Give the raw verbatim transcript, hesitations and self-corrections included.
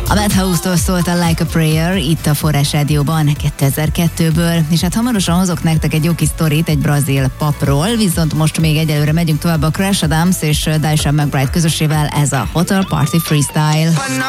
A Madhouse-tól szólt a Like a Prayer itt a Forrás Rádióban kétezer-kettőből, és hát hamarosan hozok nektek egy jó kis sztorit egy brazil papról, viszont most még egyelőre megyünk tovább a Crash Adams és Daisha McBride közösével, ez a Hotel Party Freestyle.